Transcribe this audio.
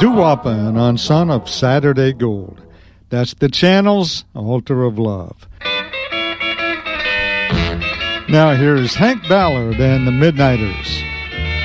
Doo-Woppa on Son of Saturday Gold. That's the Channel's Altar of Love. Now here's Hank Ballard and the Midnighters.